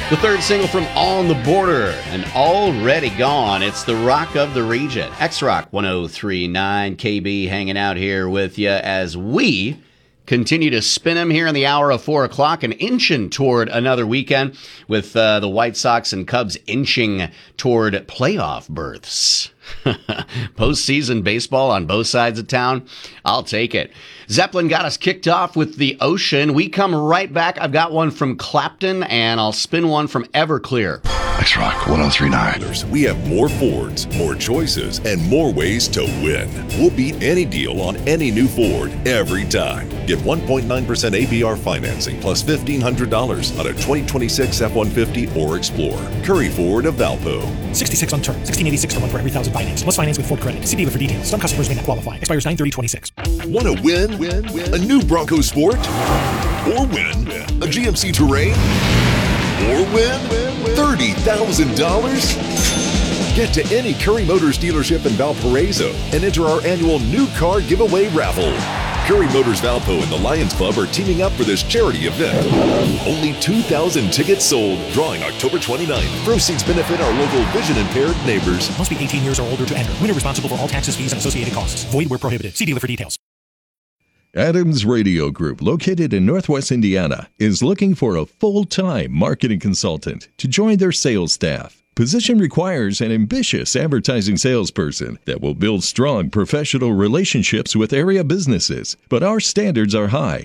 The third single from On the Border, and already gone. It's the rock of the region. X-Rock 103.9 KB hanging out here with you as we continue to spin them here in the hour of 4 o'clock and inching toward another weekend with the White Sox and Cubs inching toward playoff berths. Postseason baseball on both sides of town. I'll take it. Zeppelin got us kicked off with The Ocean. We come right back. I've got one from Clapton, and I'll spin one from Everclear. X-Rock 103.9. We have more Fords, more choices, and more ways to win. We'll beat any deal on any new Ford every time. Get 1.9% APR financing plus $1,500 on a 2026 F-150 or Explorer. Curry Ford of Valpo. 66 on term. 1686 per month for every 1,000 finance. Must finance with Ford credit. See dealer for details. Some customers may not qualify. Expires 9/30/26. Want to win? A new Bronco Sport? Or win a GMC Terrain? Or win $30,000? Get to any Curry Motors dealership in Valparaiso and enter our annual new car giveaway raffle. Curry Motors Valpo and the Lions Club are teaming up for this charity event. Only 2,000 tickets sold, drawing October 29th. Proceeds benefit our local vision-impaired neighbors. Must be 18 years or older to enter. Winner responsible for all taxes, fees, and associated costs. Void where prohibited. See dealer for details. Adams Radio Group, located in Northwest Indiana, is looking for a full-time marketing consultant to join their sales staff. Position requires an ambitious advertising salesperson that will build strong professional relationships with area businesses, but our standards are high.